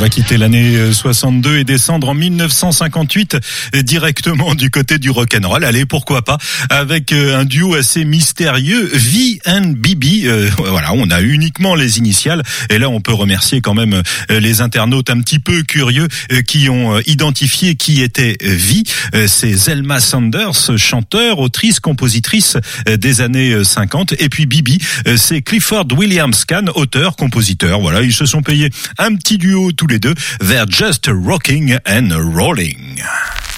va quitter l'année 62 et descendre en 1958 directement du côté du rock'n'roll. Allez, pourquoi pas, avec un duo assez mystérieux, V and BB. Voilà, on a uniquement les initiales. Et là, on peut remercier quand même les internautes un petit peu curieux qui ont identifié qui était V. C'est Zelma Sanders, chanteur, autrice, compositrice des années 50. Et puis BB, c'est Clifford Williams Can, auteur, compositeur. Voilà, ils se sont payés un petit duo tous les deux. They're just rocking and rolling.